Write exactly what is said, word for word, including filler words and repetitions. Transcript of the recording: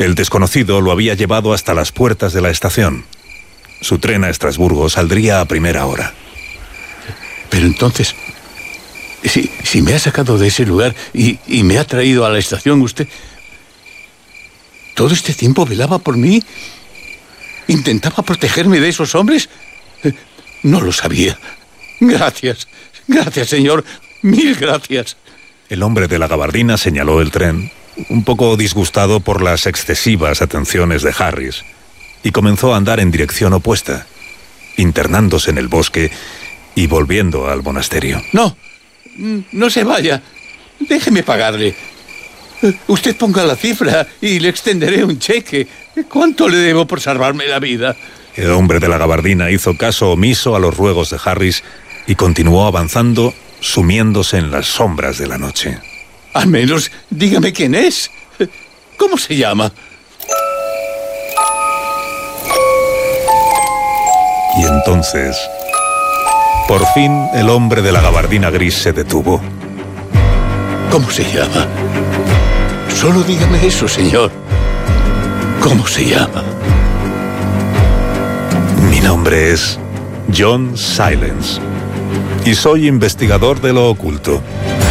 El desconocido lo había llevado hasta las puertas de la estación. Su tren a Estrasburgo saldría a primera hora. Pero entonces, si, si me ha sacado de ese lugar y, y me ha traído a la estación usted, ¿todo este tiempo velaba por mí? ¿Intentaba protegerme de esos hombres? No lo sabía. Gracias. Gracias, señor. Mil gracias. El hombre de la gabardina señaló el tren, un poco disgustado por las excesivas atenciones de Harris, y comenzó a andar en dirección opuesta, internándose en el bosque y volviendo al monasterio. No, no se vaya. Déjeme pagarle. Usted ponga la cifra y le extenderé un cheque. ¿Cuánto le debo por salvarme la vida? El hombre de la gabardina hizo caso omiso a los ruegos de Harris y continuó avanzando, sumiéndose en las sombras de la noche. Al menos dígame quién es. ¿Cómo se llama? Y entonces, por fin, el hombre de la gabardina gris se detuvo. ¿Cómo se llama? Solo dígame eso, señor. ¿Cómo se llama? Mi nombre es John Silence y soy investigador de lo oculto.